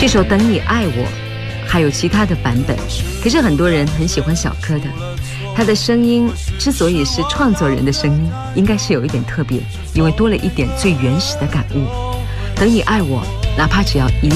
这首《等你爱我》还有其他的版本，可是很多人很喜欢小柯的。他的声音之所以是创作人的声音，应该是有一点特别，因为多了一点最原始的感悟。等你爱我，哪怕只要一